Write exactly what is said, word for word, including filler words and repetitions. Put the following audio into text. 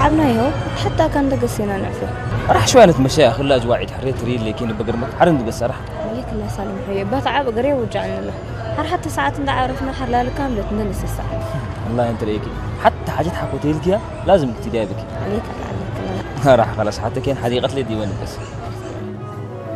تعبنا يهو حتى كان دقسينا نعفو راح شوية نتمشى خلا أجواعي حريت ريل لكن بقرمت حرن دقس راح ليك الله سالم حي بتعب قريه وجعنا له هر حتى ساعات ندع عرفنا حلال كاملة ننسى الساعة والله أنت ليكي حتى حاجة حكوتي لك لازم تدابك عليك الله عليك الله راح خلاص حتى كان حديقة لي ديوان بس